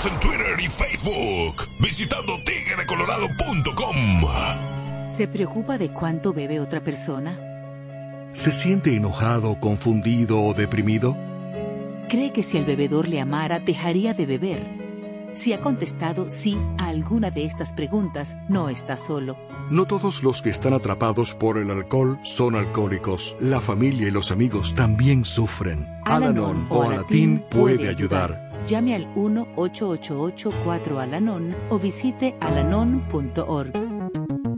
Síguenos en Twitter y Facebook visitando tigrecolorado.com. ¿Se preocupa de cuánto bebe otra persona? ¿Se siente enojado, confundido o deprimido? ¿Cree que si el bebedor le amara, dejaría de beber? Si ha contestado sí a alguna de estas preguntas, no está solo. No todos los que están atrapados por el alcohol son alcohólicos. La familia y los amigos también sufren. Al-Anon o Alatín puede ayudar. Llame al 1-888-4-ALANON o visite alanon.org.